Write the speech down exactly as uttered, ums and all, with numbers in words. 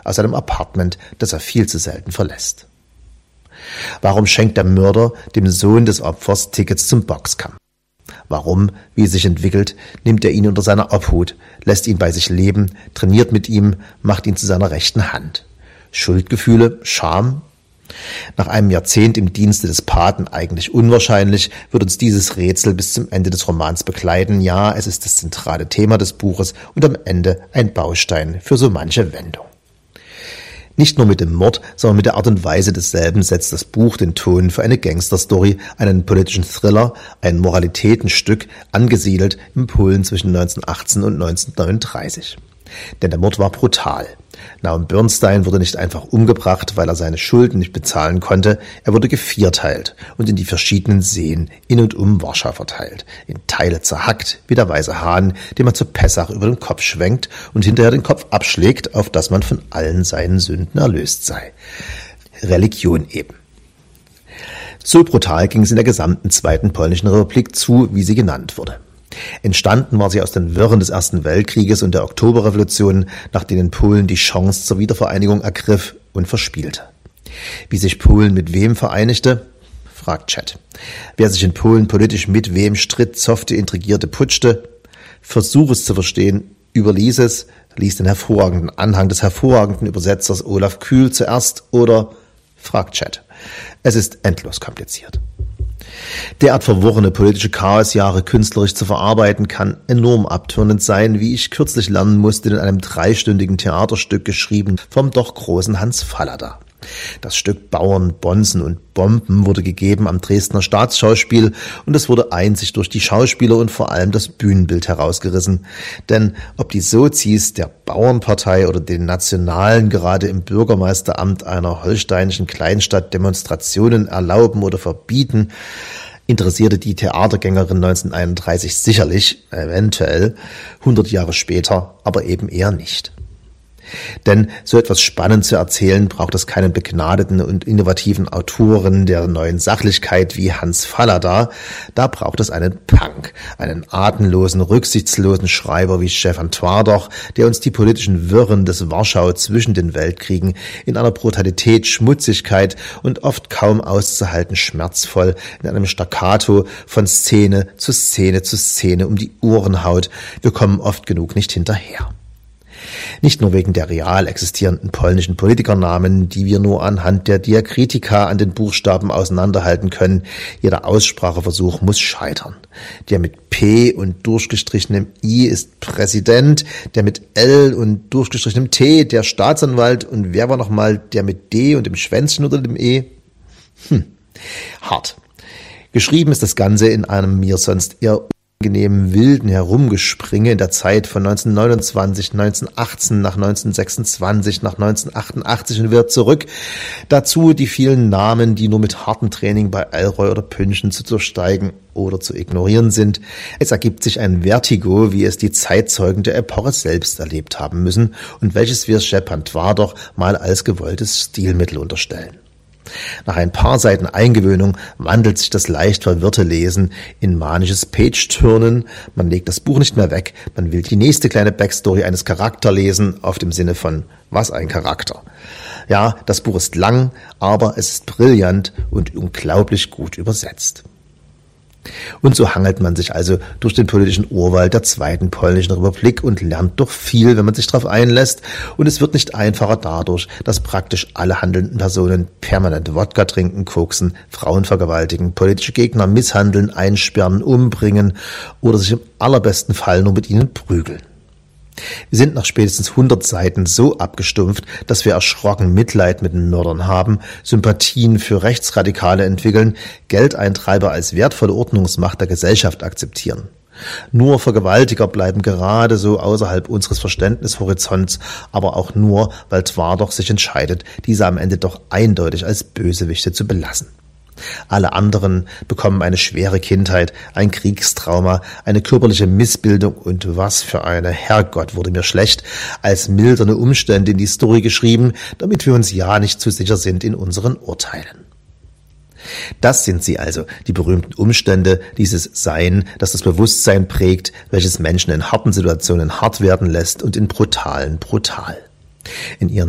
aus einem Apartment, das er viel zu selten verlässt. Warum schenkt der Mörder dem Sohn des Opfers Tickets zum Boxkampf? Warum, wie es sich entwickelt, nimmt er ihn unter seiner Obhut, lässt ihn bei sich leben, trainiert mit ihm, macht ihn zu seiner rechten Hand? Schuldgefühle, Scham? Nach einem Jahrzehnt im Dienste des Paten eigentlich unwahrscheinlich, wird uns dieses Rätsel bis zum Ende des Romans begleiten. Ja, es ist das zentrale Thema des Buches und am Ende ein Baustein für so manche Wendung. Nicht nur mit dem Mord, sondern mit der Art und Weise desselben setzt das Buch den Ton für eine Gangsterstory, einen politischen Thriller, ein Moralitätenstück, angesiedelt in Polen zwischen neunzehnhundertachtzehn und neunzehnhundertneununddreißig. Denn der Mord war brutal. Naum Bernstein wurde nicht einfach umgebracht, weil er seine Schulden nicht bezahlen konnte, er wurde gevierteilt und in die verschiedenen Seen in und um Warschau verteilt, in Teile zerhackt, wie der weiße Hahn, den man zu Pessach über den Kopf schwenkt und hinterher den Kopf abschlägt, auf dass man von allen seinen Sünden erlöst sei. Religion eben. So brutal ging es in der gesamten Zweiten Polnischen Republik zu, wie sie genannt wurde. Entstanden war sie aus den Wirren des Ersten Weltkrieges und der Oktoberrevolution, nach denen Polen die Chance zur Wiedervereinigung ergriff und verspielte. Wie sich Polen mit wem vereinigte? Fragt Chat. Wer sich in Polen politisch mit wem stritt, zoffte, intrigierte, putschte? Versuch es zu verstehen, überlies es, lies den hervorragenden Anhang des hervorragenden Übersetzers Olaf Kühl zuerst oder fragt Chat. Es ist endlos kompliziert. Derart verworrene politische Chaosjahre künstlerisch zu verarbeiten, kann enorm abtörnend sein, wie ich kürzlich lernen musste in einem dreistündigen Theaterstück geschrieben vom doch großen Hans Fallada. Das Stück Bauern, Bonzen und Bomben wurde gegeben am Dresdner Staatsschauspiel und es wurde einzig durch die Schauspieler und vor allem das Bühnenbild herausgerissen. Denn ob die Sozis der Bauernpartei oder den Nationalen gerade im Bürgermeisteramt einer holsteinischen Kleinstadt Demonstrationen erlauben oder verbieten, interessierte die Theatergängerin neunzehnhunderteinunddreißig sicherlich, eventuell, hundert Jahre später, aber eben eher nicht. Denn so etwas spannend zu erzählen, braucht es keinen begnadeten und innovativen Autoren der neuen Sachlichkeit wie Hans Fallada. Da braucht es einen Punk, einen atemlosen, rücksichtslosen Schreiber wie Stefan Twardach, der uns die politischen Wirren des Warschau zwischen den Weltkriegen in einer Brutalität, Schmutzigkeit und oft kaum auszuhalten schmerzvoll in einem Staccato von Szene zu Szene zu Szene um die Ohren haut. Wir kommen oft genug nicht hinterher. Nicht nur wegen der real existierenden polnischen Politikernamen, die wir nur anhand der Diakritika an den Buchstaben auseinanderhalten können. Jeder Ausspracheversuch muss scheitern. Der mit P und durchgestrichenem I ist Präsident, der mit L und durchgestrichenem T der Staatsanwalt und wer war nochmal der mit D und dem Schwänzchen oder dem E? Hm, hart. Geschrieben ist das Ganze in einem mir sonst eher angenehmen wilden Herumgespringe in der Zeit von neunzehnhundertneunundzwanzig, neunzehnhundertachtzehn nach neunzehnhundertsechsundzwanzig, nach neunzehnhundertachtundachtzig und wieder zurück. Dazu die vielen Namen, die nur mit hartem Training bei Alroy oder Pünchen zu durchsteigen oder zu ignorieren sind. Es ergibt sich ein Vertigo, wie es die Zeitzeugen der Epoche selbst erlebt haben müssen und welches wir Stefan Twardach mal als gewolltes Stilmittel unterstellen. Nach ein paar Seiten Eingewöhnung wandelt sich das leicht verwirrte Lesen in manisches Page-Turnen. Man legt das Buch nicht mehr weg, man will die nächste kleine Backstory eines Charakters lesen, auf dem Sinne von, was ein Charakter. Ja, das Buch ist lang, aber es ist brillant und unglaublich gut übersetzt. Und so hangelt man sich also durch den politischen Urwald der Zweiten Polnischen Republik und lernt doch viel, wenn man sich darauf einlässt. Und es wird nicht einfacher dadurch, dass praktisch alle handelnden Personen permanent Wodka trinken, koksen, Frauen vergewaltigen, politische Gegner misshandeln, einsperren, umbringen oder sich im allerbesten Fall nur mit ihnen prügeln. Wir sind nach spätestens hundert Seiten so abgestumpft, dass wir erschrocken Mitleid mit den Mördern haben, Sympathien für Rechtsradikale entwickeln, Geldeintreiber als wertvolle Ordnungsmacht der Gesellschaft akzeptieren. Nur Vergewaltiger bleiben gerade so außerhalb unseres Verständnishorizonts, aber auch nur, weil Twardach sich entscheidet, diese am Ende doch eindeutig als Bösewichte zu belassen. Alle anderen bekommen eine schwere Kindheit, ein Kriegstrauma, eine körperliche Missbildung und was für eine, Herrgott, wurde mir schlecht, als mildernde Umstände in die Story geschrieben, damit wir uns ja nicht zu sicher sind in unseren Urteilen. Das sind sie also, die berühmten Umstände, dieses Sein, das das Bewusstsein prägt, welches Menschen in harten Situationen hart werden lässt und in brutalen brutal. In ihren